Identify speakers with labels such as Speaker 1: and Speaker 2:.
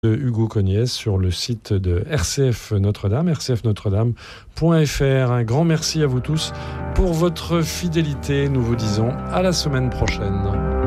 Speaker 1: de Hugo Cognès sur le site de RCF Notre-Dame, rcfnotredame.fr. Un grand merci à vous tous pour votre fidélité. Nous vous disons à la semaine prochaine.